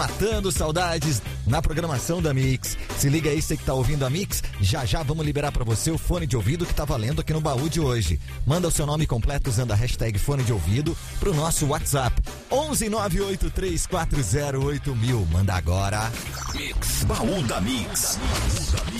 Matando saudades na programação da Mix. Se liga aí, você que tá ouvindo a Mix, já já vamos liberar pra você o fone de ouvido que tá valendo aqui no baú de hoje. Manda o seu nome completo usando a hashtag fone de ouvido pro nosso WhatsApp 11983408000. Manda agora. Mix, baú da Mix.